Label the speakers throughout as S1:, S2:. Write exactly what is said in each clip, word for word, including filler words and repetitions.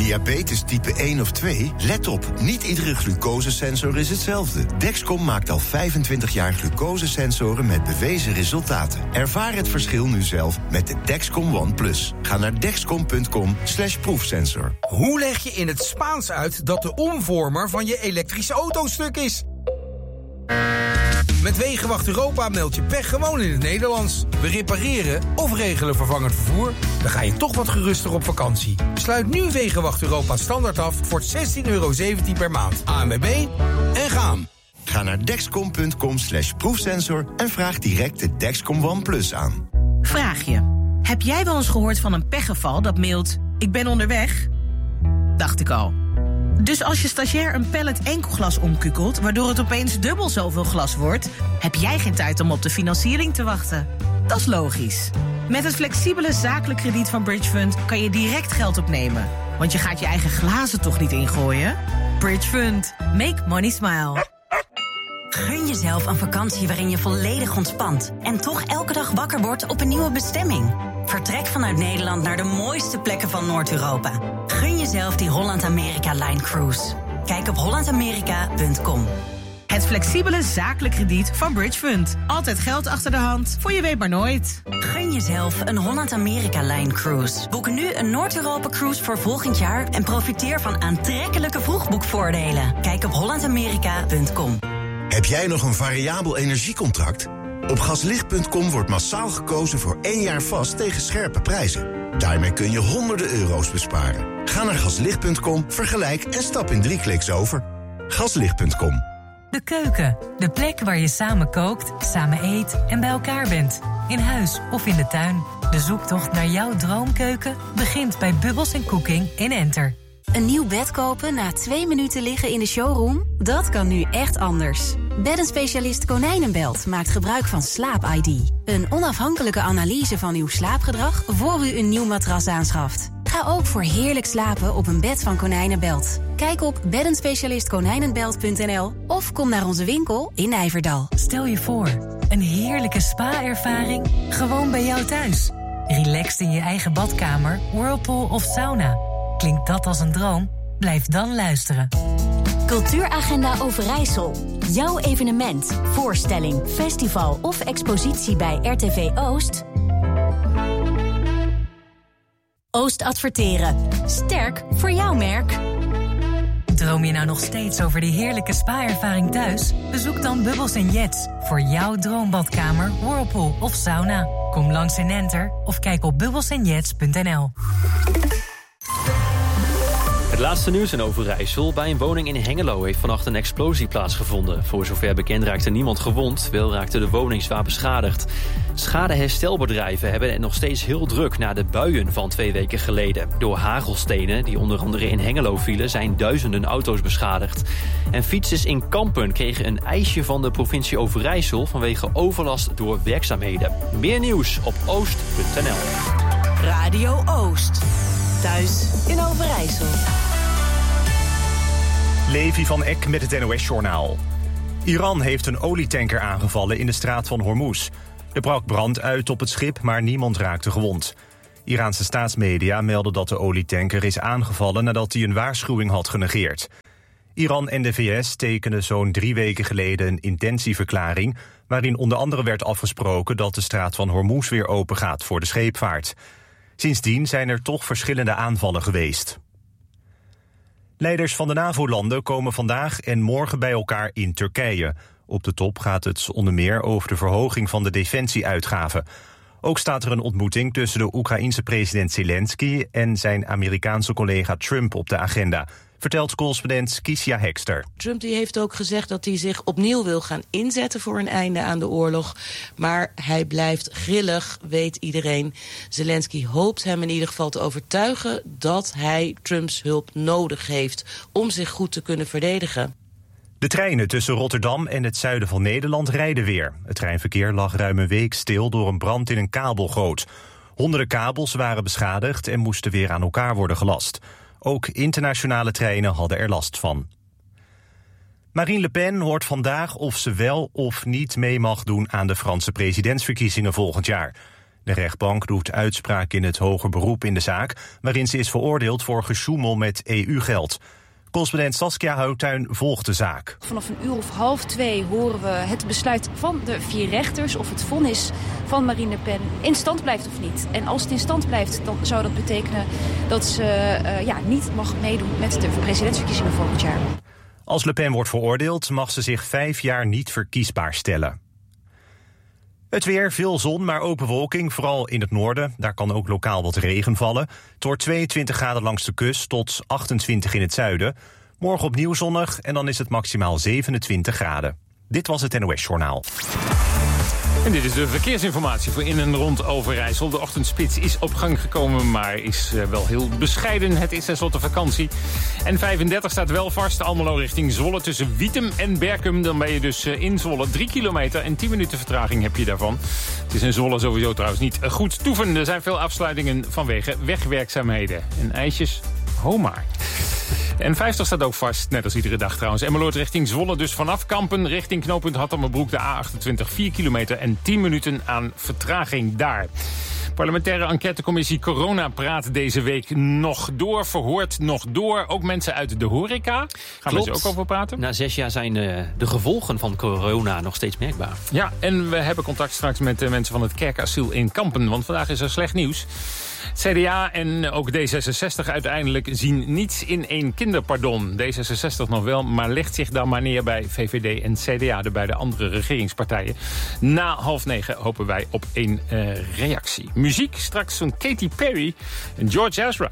S1: Diabetes type één of twee? Let op, niet iedere glucosesensor is hetzelfde. Dexcom maakt al vijfentwintig jaar glucosesensoren met bewezen resultaten. Ervaar het verschil nu zelf met de Dexcom One Plus. Ga naar dexcom punt com slash proefsensor.
S2: Hoe leg je in het Spaans uit dat de omvormer van je elektrische auto stuk is? Met Wegenwacht Europa meld je pech gewoon in het Nederlands. We repareren of regelen vervangend vervoer. Dan ga je toch wat geruster op vakantie. Sluit nu Wegenwacht Europa standaard af voor zestien euro zeventien per maand. A N W B en gaan.
S1: Ga naar dexcom punt com slash proefsensor en vraag direct de Dexcom One Plus aan.
S3: Vraag je. Heb jij wel eens gehoord van een pechgeval dat mailt... ik ben onderweg? Dacht ik al. Dus als je stagiair een pallet enkelglas omkukelt... waardoor het opeens dubbel zoveel glas wordt... heb jij geen tijd om op de financiering te wachten. Dat is logisch. Met het flexibele zakelijk krediet van Bridge Fund... kan je direct geld opnemen. Want je gaat je eigen glazen toch niet ingooien? Bridge Fund. Make money smile.
S4: Gun jezelf een vakantie waarin je volledig ontspant... en toch elke dag wakker wordt op een nieuwe bestemming. Vertrek vanuit Nederland naar de mooiste plekken van Noord-Europa. Gun jezelf die Holland-Amerika-Line Cruise. Kijk op holland amerika punt com.
S3: Het flexibele zakelijk krediet van Bridge Fund. Altijd geld achter de hand, voor je weet maar nooit.
S4: Gun jezelf een Holland-Amerika-Line Cruise. Boek nu een Noord-Europa-cruise voor volgend jaar... en profiteer van aantrekkelijke vroegboekvoordelen. Kijk op holland amerika punt com.
S1: Heb jij nog een variabel energiecontract? Op gaslicht punt com wordt massaal gekozen voor één jaar vast tegen scherpe prijzen. Daarmee kun je honderden euro's besparen. Ga naar gaslicht punt com, vergelijk en stap in drie kliks over. gaslicht punt com.
S5: De keuken, de plek waar je samen kookt, samen eet en bij elkaar bent. In huis of in de tuin. De zoektocht naar jouw droomkeuken begint bij Bubbles en Cooking in Enter.
S6: Een nieuw bed kopen na twee minuten liggen in de showroom? Dat kan nu echt anders. Beddenspecialist Konijnenbelt maakt gebruik van Slaap I D. Een onafhankelijke analyse van uw slaapgedrag voor u een nieuw matras aanschaft. Ga ook voor heerlijk slapen op een bed van Konijnenbelt. Kijk op beddenspecialist konijnenbelt punt n l of kom naar onze winkel in Nijverdal.
S5: Stel je voor, een heerlijke spa-ervaring gewoon bij jou thuis. Relaxed in je eigen badkamer, whirlpool of sauna. Klinkt dat als een droom? Blijf dan luisteren.
S6: Cultuuragenda Overijssel. Jouw evenement, voorstelling, festival of expositie bij R T V Oost? Oost adverteren. Sterk voor jouw merk.
S5: Droom je nou nog steeds over die heerlijke spa-ervaring thuis? Bezoek dan Bubbles en Jets voor jouw droombadkamer, whirlpool of sauna. Kom langs in Enter of kijk op bubbles en jets punt n l.
S7: Het laatste nieuws in Overijssel. Bij een woning in Hengelo heeft vannacht een explosie plaatsgevonden. Voor zover bekend raakte niemand gewond, wel raakte de woning zwaar beschadigd. Schadeherstelbedrijven hebben het nog steeds heel druk na de buien van twee weken geleden. Door hagelstenen, die onder andere in Hengelo vielen, zijn duizenden auto's beschadigd. En fietsers in Kampen kregen een eisje van de provincie Overijssel vanwege overlast door werkzaamheden. Meer nieuws op oost punt n l.
S3: Radio Oost. Thuis in Overijssel.
S8: Levi van Eck met het N O S-journaal. Iran heeft een olietanker aangevallen in de straat van Hormuz. Er brak brand uit op het schip, maar niemand raakte gewond. Iraanse staatsmedia melden dat de olietanker is aangevallen nadat hij een waarschuwing had genegeerd. Iran en de V S tekenden zo'n drie weken geleden een intentieverklaring, waarin onder andere werd afgesproken dat de straat van Hormuz weer open gaat voor de scheepvaart. Sindsdien zijn er toch verschillende aanvallen geweest. Leiders van de NAVO-landen komen vandaag en morgen bij elkaar in Turkije. Op de top gaat het onder meer over de verhoging van de defensieuitgaven. Ook staat er een ontmoeting tussen de Oekraïense president Zelensky en zijn Amerikaanse collega Trump op de agenda, vertelt correspondent Kiesja Hekster.
S9: Trump die heeft ook gezegd dat hij zich opnieuw wil gaan inzetten voor een einde aan de oorlog. Maar hij blijft grillig, weet iedereen. Zelensky hoopt hem in ieder geval te overtuigen dat hij Trumps hulp nodig heeft om zich goed te kunnen verdedigen.
S8: De treinen tussen Rotterdam en het zuiden van Nederland rijden weer. Het treinverkeer lag ruim een week stil door een brand in een kabelgoot. Honderden kabels waren beschadigd en moesten weer aan elkaar worden gelast. Ook internationale treinen hadden er last van. Marine Le Pen hoort vandaag of ze wel of niet mee mag doen aan de Franse presidentsverkiezingen volgend jaar. De rechtbank doet uitspraak in het hoger beroep in de zaak, waarin ze is veroordeeld voor gesjoemel met E U-geld. Correspondent Saskia Houttuin volgt de zaak.
S10: Vanaf een uur of half twee horen we het besluit van de vier rechters of het vonnis van Marine Le Pen in stand blijft of niet. En als het in stand blijft, dan zou dat betekenen dat ze uh, ja, niet mag meedoen met de presidentsverkiezingen volgend jaar.
S8: Als Le Pen wordt veroordeeld, mag ze zich vijf jaar niet verkiesbaar stellen. Het weer, veel zon, maar ook bewolking, vooral in het noorden. Daar kan ook lokaal wat regen vallen. Het wordt tweeëntwintig graden langs de kust tot achtentwintig in het zuiden. Morgen opnieuw zonnig en dan is het maximaal zevenentwintig graden. Dit was het N O S Journaal.
S11: En dit is de verkeersinformatie voor in en rond Overijssel. De ochtendspits is op gang gekomen, maar is uh, wel heel bescheiden. Het is tenslotte vakantie. En vijfendertig staat wel vast. Almelo richting Zwolle tussen Wiedem en Berkum. Dan ben je dus uh, in Zwolle. Drie kilometer en tien minuten vertraging heb je daarvan. Het is in Zwolle sowieso trouwens niet uh, goed toeven. Er zijn veel afsluitingen vanwege wegwerkzaamheden. En ijsjes, ho maar. En vijftig staat ook vast, net als iedere dag trouwens. Emmeloord richting Zwolle, dus vanaf Kampen richting knooppunt Hattemerbroek... de A achtentwintig, vier kilometer en tien minuten aan vertraging daar. Parlementaire enquêtecommissie Corona praat deze week nog door, verhoort nog door. Ook mensen uit de horeca. Gaan we er ook over praten?
S7: Na zes jaar zijn uh, de gevolgen van corona nog steeds merkbaar.
S11: Ja, en we hebben contact straks met de mensen van het kerkasiel in Kampen. Want vandaag is er slecht nieuws. C D A en ook D zesenzestig uiteindelijk zien niets in één kinderpardon. D zesenzestig nog wel, maar legt zich dan maar neer bij V V D en C D A, de beide andere regeringspartijen. Na half negen hopen wij op één uh, reactie. Muziek, straks van Katy Perry en George Ezra.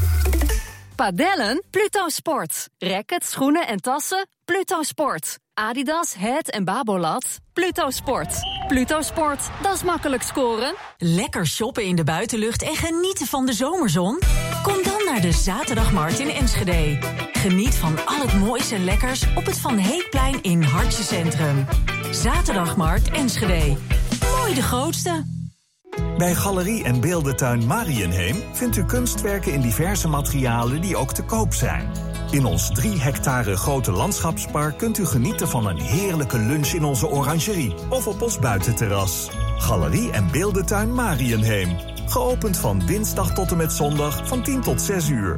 S12: Padellen? Pluto Sport. Rackets, schoenen en tassen? Pluto Sport. Adidas, Het en Babolat? Pluto Sport. Pluto Sport, dat is makkelijk scoren.
S13: Lekker shoppen in de buitenlucht en genieten van de zomerzon? Kom dan naar de Zaterdagmarkt in Enschede. Geniet van al het mooiste en lekkers op het Van Heekplein in Hartje Centrum. Zaterdagmarkt Enschede. Mooi de grootste.
S14: Bij Galerie en Beeldentuin Mariënheem vindt u kunstwerken in diverse materialen die ook te koop zijn. In ons drie hectare grote landschapspark kunt u genieten van een heerlijke lunch in onze orangerie of op ons buitenterras. Galerie en Beeldentuin Mariënheem. Geopend van dinsdag tot en met zondag van tien tot zes uur.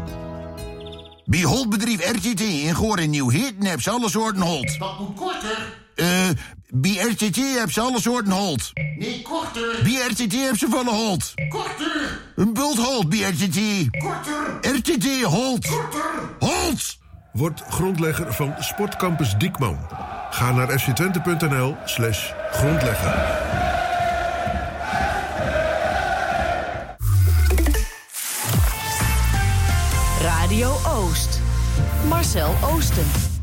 S15: Bij Holtbedrijf R T T in Goor en Nieuw-Heerten heb ze alle soorten holt.
S16: Dat moet korter.
S15: Eh, uh, bij R T T heb ze alle soorten holt.
S16: Nee, korter.
S15: Bij R T T heb ze volle holt.
S16: Korter.
S15: Een bult holt bij R T T.
S16: Korter.
S15: R T T holt.
S16: Korter.
S15: Holt.
S17: Word grondlegger van Sportcampus Diekman. Ga naar f c twente punt n l slash grondlegger.
S12: Radio Oost. Marcel Oosten.